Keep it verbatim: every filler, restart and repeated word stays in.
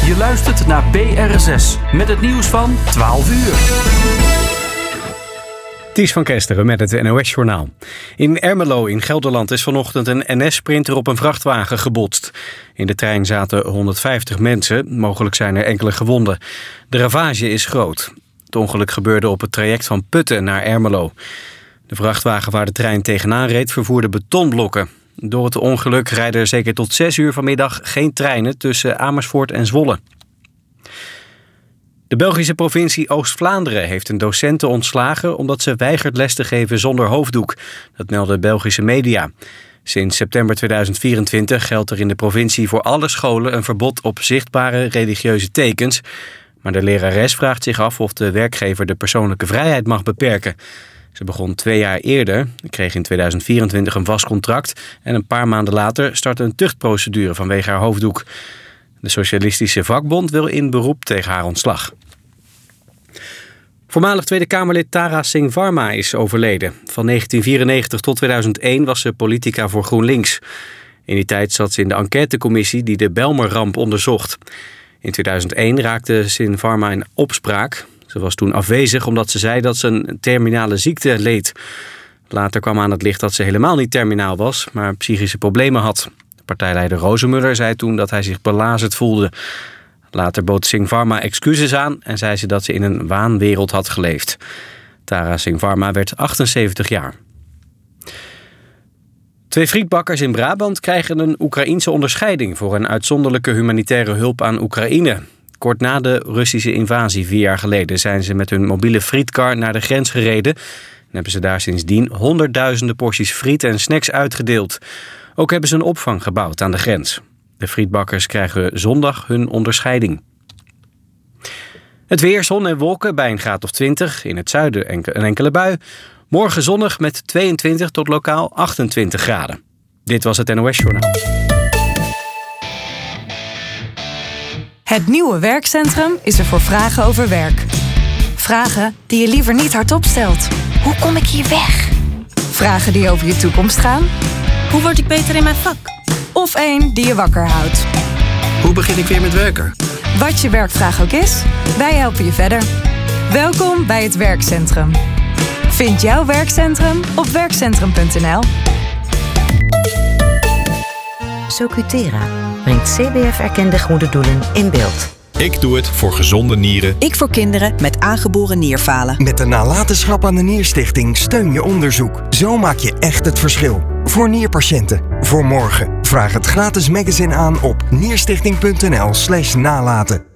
Je luistert naar B R zes met het nieuws van twaalf uur. Ties van Kesteren met het N O S-journaal. In Ermelo in Gelderland is vanochtend een N S-sprinter op een vrachtwagen gebotst. In de trein zaten honderdvijftig mensen, mogelijk zijn er enkele gewonden. De ravage is groot. Het ongeluk gebeurde op het traject van Putten naar Ermelo. De vrachtwagen waar de trein tegenaan reed vervoerde betonblokken. Door het ongeluk rijden er zeker tot zes uur vanmiddag geen treinen tussen Amersfoort en Zwolle. De Belgische provincie Oost-Vlaanderen heeft een docenten ontslagen omdat ze weigert les te geven zonder hoofddoek. Dat melden Belgische media. Sinds september tweeduizend vierentwintig geldt er in de provincie voor alle scholen een verbod op zichtbare religieuze tekens. Maar de lerares vraagt zich af of de werkgever de persoonlijke vrijheid mag beperken. Ze begon twee jaar eerder, kreeg in tweeduizend vierentwintig een vast contract en een paar maanden later startte een tuchtprocedure vanwege haar hoofddoek. De Socialistische Vakbond wil in beroep tegen haar ontslag. Voormalig Tweede Kamerlid Tara Singh Varma is overleden. Van negentien vierennegentig tot tweeduizend één was ze politica voor GroenLinks. In die tijd zat ze in de enquêtecommissie die de Bijlmerramp onderzocht. In tweeduizend één raakte Singh Varma in opspraak. Ze was toen afwezig omdat ze zei dat ze een terminale ziekte leed. Later kwam aan het licht dat ze helemaal niet terminaal was, maar psychische problemen had. Partijleider Rozenmuller zei toen dat hij zich belazerd voelde. Later bood Singh Varma excuses aan en zei ze dat ze in een waanwereld had geleefd. Tara Singh Varma werd achtenzeventig jaar. Twee frietbakkers in Brabant krijgen een Oekraïense onderscheiding voor een uitzonderlijke humanitaire hulp aan Oekraïne. Kort na de Russische invasie vier jaar geleden zijn ze met hun mobiele frietkar naar de grens gereden. En hebben ze daar sindsdien honderdduizenden porties friet en snacks uitgedeeld. Ook hebben ze een opvang gebouwd aan de grens. De frietbakkers krijgen zondag hun onderscheiding. Het weer, zon en wolken bij een graad of twintig. In het zuiden een enkele bui. Morgen zonnig met tweeëntwintig tot lokaal achtentwintig graden. Dit was het N O S-journaal. Het nieuwe werkcentrum is er voor vragen over werk. Vragen die je liever niet hardop stelt. Hoe kom ik hier weg? Vragen die over je toekomst gaan. Hoe word ik beter in mijn vak? Of één die je wakker houdt. Hoe begin ik weer met werken? Wat je werkvraag ook is, wij helpen je verder. Welkom bij het werkcentrum. Vind jouw werkcentrum op werkcentrum punt n l. Socutera brengt C B F-erkende goede doelen in beeld. Ik doe het voor gezonde nieren. Ik voor kinderen met aangeboren nierfalen. Met de nalatenschap aan de Nierstichting steun je onderzoek. Zo maak je echt het verschil. Voor nierpatiënten. Voor morgen. Vraag het gratis magazine aan op nierstichting punt n l slash nalaten.